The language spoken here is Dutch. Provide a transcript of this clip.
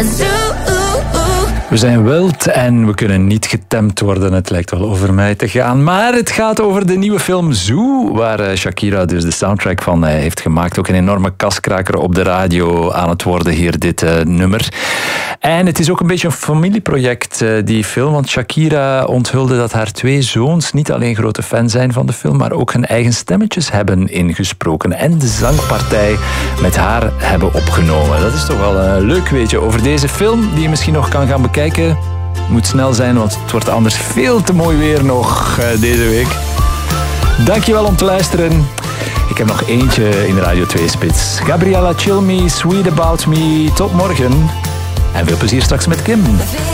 We zijn wild en we kunnen niet getemd worden. Het lijkt wel over mij te gaan. Maar het gaat over de nieuwe film Zoo, waar Shakira dus de soundtrack van heeft gemaakt. Ook een enorme kaskraker op de radio aan het worden hier, dit nummer. En het is ook een beetje een familieproject, die film. Want Shakira onthulde dat haar 2 zoons niet alleen grote fan zijn van de film, maar ook hun eigen stemmetjes hebben ingesproken. En de zangpartij met haar hebben opgenomen. Dat is toch wel een leuk weetje over deze film, die je misschien nog kan gaan bekijken. Moet snel zijn, want het wordt anders veel te mooi weer nog deze week. Dankjewel om te luisteren. Ik heb nog eentje in de Radio 2 Spits. Gabriella Chill Me, Sweet About Me. Tot morgen. En veel plezier straks met Kim.